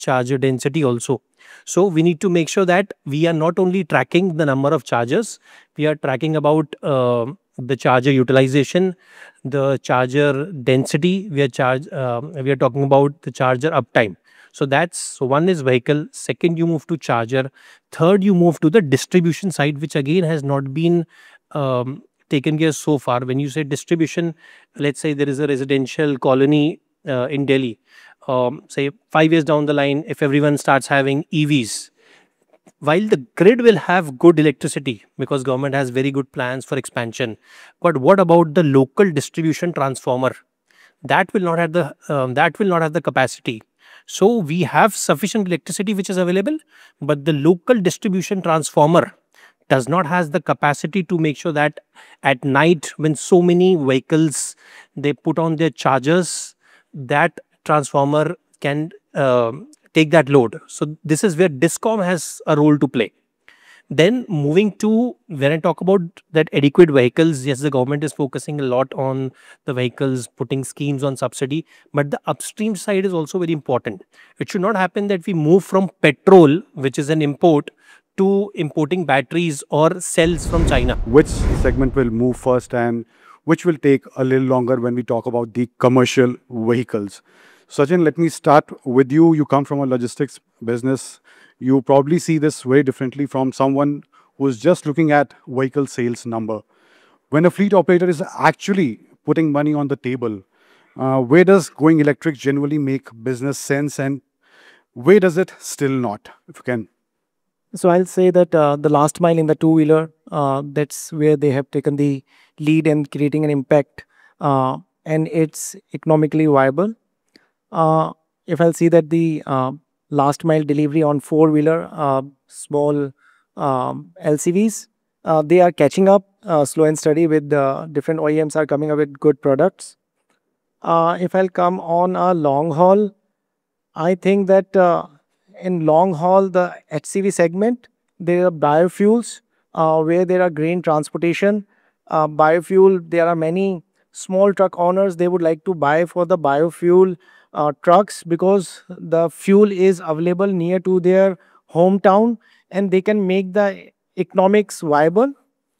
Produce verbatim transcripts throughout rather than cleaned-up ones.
charger density also. So we need to make sure that we are not only tracking the number of chargers, we are tracking about uh, the charger utilization, the charger density. We are charge. Uh, we are talking about the charger uptime. So that's so one is vehicle. Second, you move to charger. Third, you move to the distribution side, which again has not been um, taken care so far. When you say distribution, let's say there is a residential colony uh, in Delhi. Um, say five years down the line, if everyone starts having E Vs, while the grid will have good electricity because government has very good plans for expansion, but what about the local distribution transformer? That will not have the um, that will not have the capacity. So we have sufficient electricity which is available, but the local distribution transformer does not has the capacity to make sure that at night when so many vehicles they put on their chargers, that transformer can um take that load. So this is where discom has a role to play. Then moving to, when I talk about that adequate vehicles, yes, the government is focusing a lot on the vehicles, putting schemes on subsidy, but the upstream side is also very important. It should not happen that we move from petrol, which is an import, to importing batteries or cells from China. Which segment will move first and which will take a little longer when we talk about the commercial vehicles? Sachin, let me start with you. You come from a logistics business. You probably see this very differently from someone who's just looking at vehicle sales number. When a fleet operator is actually putting money on the table, uh, where does going electric generally make business sense and where does it still not? If you can. So I'll say that uh, the last mile in the two-wheeler, uh, that's where they have taken the lead in creating an impact, uh, and it's economically viable. Uh, if I'll see that the uh, last mile delivery on four-wheeler, uh, small um, L C Vs, uh, they are catching up uh, slow and steady with uh, different O E Ms are coming up with good products. Uh, if I'll come on a long haul, I think that uh, in long haul, the H C V segment, there are biofuels uh, where there are grain transportation. Uh, biofuel, there are many small truck owners, they would like to buy for the biofuel uh, trucks because the fuel is available near to their hometown and they can make the economics viable.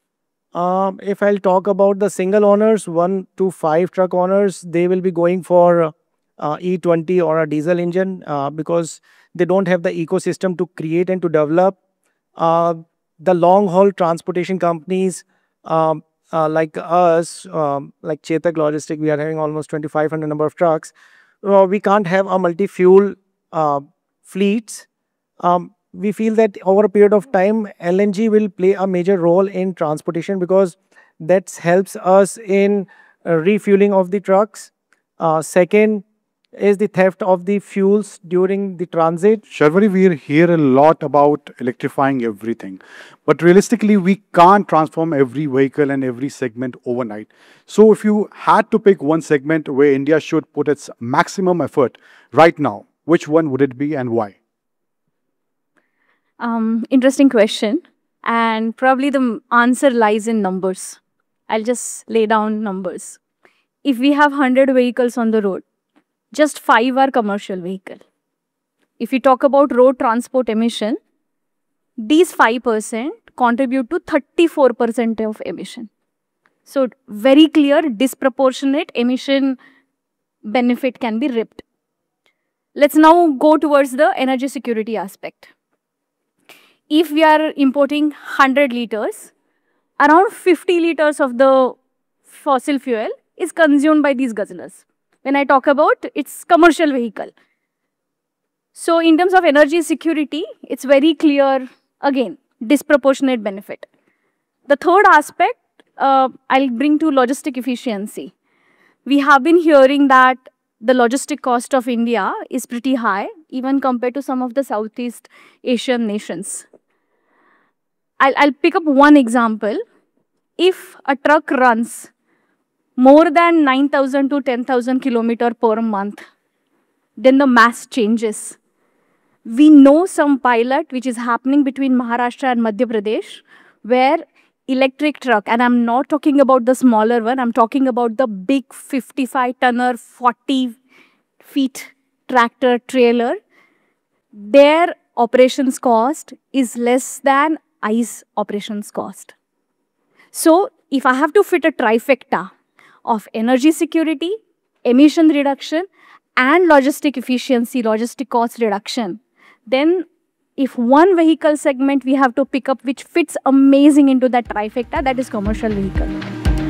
Um, if I'll talk about the single owners, one to five truck owners, they will be going for uh, E twenty or a diesel engine uh, because they don't have the ecosystem to create and to develop. Uh, the long haul transportation companies um, uh, like us, um, like Chetak Logistic, we are having almost twenty-five hundred number of trucks. Uh, we can't have a multi-fuel uh, fleets. Um, we feel that over a period of time, L N G will play a major role in transportation because that helps us in uh, refueling of the trucks. Uh, second is the theft of the fuels during the transit. Sharvari, we hear a lot about electrifying everything, but realistically, we can't transform every vehicle and every segment overnight. So if you had to pick one segment where India should put its maximum effort right now, which one would it be and why? Um, interesting question. And probably the answer lies in numbers. I'll just lay down numbers. If we have one hundred vehicles on the road, just five are commercial vehicle. If you talk about road transport emission, these five percent contribute to thirty-four percent of emission. So very clear, disproportionate emission benefit can be ripped. Let's now go towards the energy security aspect. If we are importing one hundred liters, around fifty liters of the fossil fuel is consumed by these guzzlers. When I talk about its commercial vehicle. So in terms of energy security, it's very clear, again, disproportionate benefit. The third aspect, uh, I'll bring to logistic efficiency. We have been hearing that the logistic cost of India is pretty high, even compared to some of the Southeast Asian nations. I'll, I'll pick up one example. If a truck runs more than nine thousand to ten thousand kilometers per month, then the mass changes. We know some pilot which is happening between Maharashtra and Madhya Pradesh, where electric truck, and I'm not talking about the smaller one, I'm talking about the big fifty-five tonner, forty feet tractor trailer. their operations cost is less than ICE operations cost. So if I have to fit a trifecta of energy security, emission reduction, and logistic efficiency, logistic cost reduction, then if one vehicle segment we have to pick up which fits amazing into that trifecta, that is commercial vehicle.